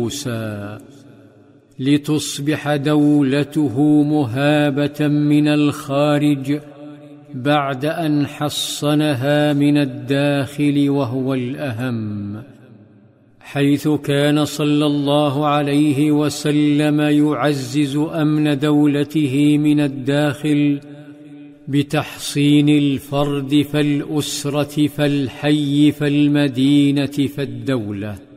موسى لتصبح دولته مهابة من الخارج بعد أن حصنها من الداخل، وهو الأهم، حيث كان صلى الله عليه وسلم يعزز أمن دولته من الداخل بتحصين الفرد فالأسرة فالحي فالمدينة فالدولة.